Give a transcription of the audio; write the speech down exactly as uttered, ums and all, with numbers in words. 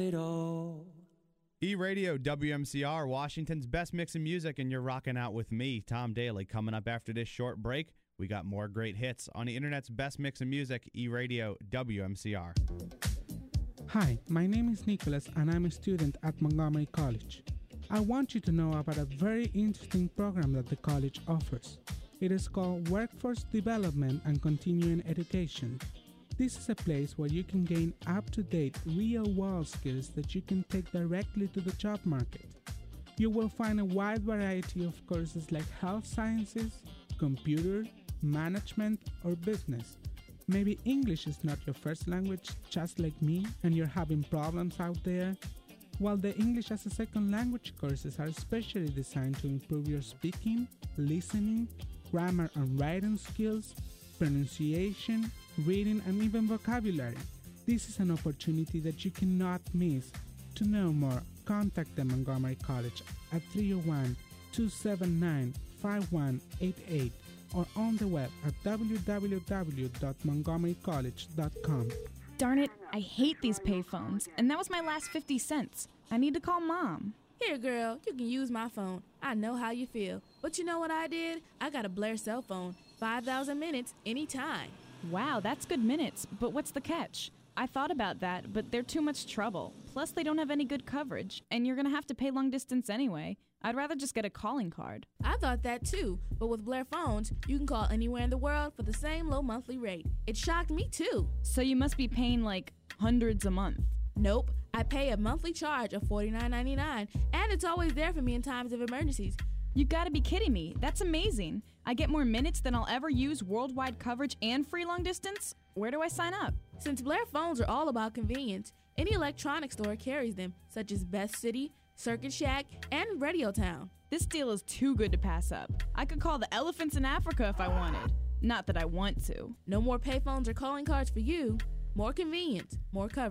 E-Radio, W M C R, Washington's best mix of music, and you're rocking out with me, Tom Daly. Coming up after this short break, we got more great hits on the internet's best mix of music, E-Radio, W M C R. Hi, my name is Nicholas, and I'm a student at Montgomery College. I want you to know about a very interesting program that the college offers. It is called Workforce Development and Continuing Education. This is a place where you can gain up-to-date, real-world skills that you can take directly to the job market. You will find a wide variety of courses like health sciences, computer, management, or business. Maybe English is not your first language, just like me, and you're having problems out there. While the English as a second language courses are especially designed to improve your speaking, listening, grammar and writing skills, pronunciation, reading, and even vocabulary. This is an opportunity that you cannot miss. To know more, contact the Montgomery College at three oh one, two seven nine, five one eight eight or on the web at w w w dot montgomery college dot com. Darn it, I hate these payphones, and that was my last fifty cents. I need to call Mom. Here, girl, you can use my phone. I know how you feel. But you know what I did? I got a Blair cell phone. five thousand minutes anytime. Wow, that's good minutes, but what's the catch? I thought about that, but they're too much trouble. Plus, they don't have any good coverage, and you're going to have to pay long distance anyway. I'd rather just get a calling card. I thought that too, but with Blair phones, you can call anywhere in the world for the same low monthly rate. It shocked me too. So you must be paying like hundreds a month. Nope, I pay a monthly charge of forty-nine ninety-nine, and it's always there for me in times of emergencies. You gotta be kidding me. That's amazing. I get more minutes than I'll ever use, worldwide coverage, and free long distance? Where do I sign up? Since Blair phones are all about convenience, any electronics store carries them, such as Best City, Circuit Shack, and Radio Town. This deal is too good to pass up. I could call the elephants in Africa if I wanted. Not that I want to. No more payphones or calling cards for you. More convenience, more coverage.